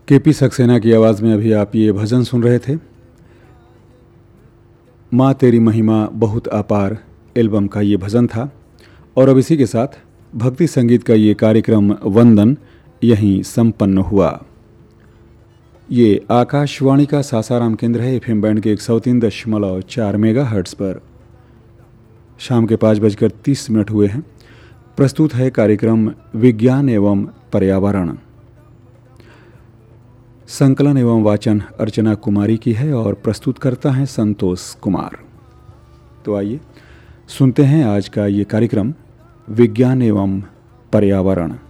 KP Saxena की आवाज़ में अभी आप ये भजन सुन रहे थे। माँ तेरी महिमा बहुत अपार एल्बम का ये भजन था। और अब इसी के साथ भक्ति संगीत का ये कार्यक्रम वंदन यहीं संपन्न हुआ। ये आकाशवाणी का सासाराम केंद्र है, एफएम बैंड के 103.4 मेगाहर्ट्ज़ पर। शाम के 5:30 हुए हैं। प्रस्तुत है कार्यक्रम विज्ञान एवं पर्यावरण। संकलन एवं वाचन अर्चना कुमारी की है और प्रस्तुत करता है संतोष कुमार। तो आइए सुनते हैं आज का ये कार्यक्रम विज्ञान एवं पर्यावरण।